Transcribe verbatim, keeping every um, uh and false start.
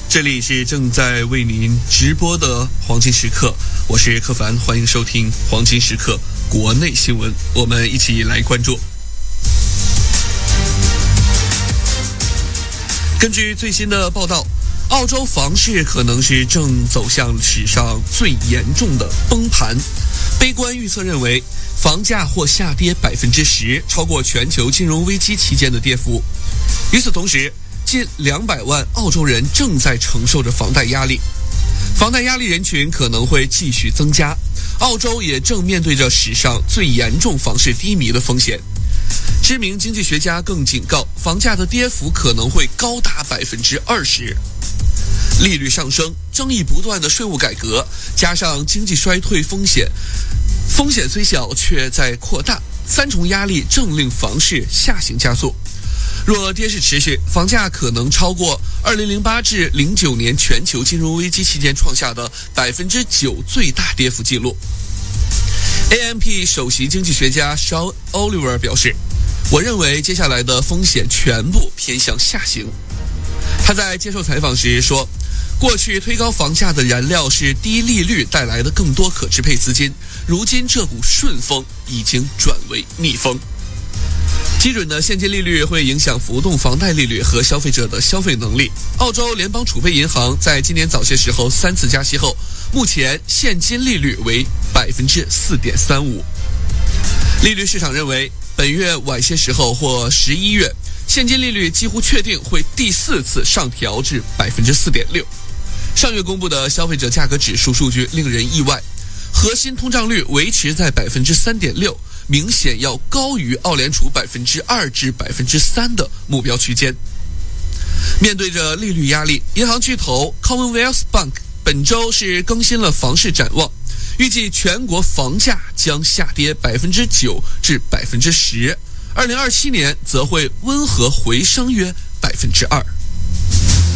这里是正在为您直播的黄金时刻，我是柯凡，欢迎收听黄金时刻国内新闻，我们一起来关注。根据最新的报道，澳洲房市可能是正走向史上最严重的崩盘，悲观预测认为房价或下跌百分之十，超过全球金融危机期间的跌幅。与此同时，近两百万澳洲人正在承受着房贷压力，房贷压力人群可能会继续增加。澳洲也正面对着史上最严重房市低迷的风险。知名经济学家更警告，房价的跌幅可能会高达百分之二十。利率上升、争议不断的税务改革，加上经济衰退风险，风险虽小却在扩大，三重压力正令房市下行加速。若跌势持续，房价可能超过二零零八至零九年全球金融危机期间创下的百分之九最大跌幅记录。A M P 首席经济学家 Sean Oliver 表示，我认为接下来的风险全部偏向下行。他在接受采访时说，过去推高房价的燃料是低利率带来的更多可支配资金，如今这股顺风已经转为逆风。基准的现金利率会影响浮动房贷利率和消费者的消费能力。澳洲联邦储备银行在今年早些时候三次加息后，目前现金利率为百分之四点三五。利率市场认为，本月晚些时候或十一月，现金利率几乎确定会第四次上调至百分之四点六。上月公布的消费者价格指数数据令人意外，核心通胀率维持在百分之三点六。明显要高于澳联储百分之二至百分之三的目标区间。面对着利率压力，银行巨头 Commonwealth Bank 本周是更新了房市展望，预计全国房价将下跌百分之九至百分之十，二零二七年则会温和回升约百分之二。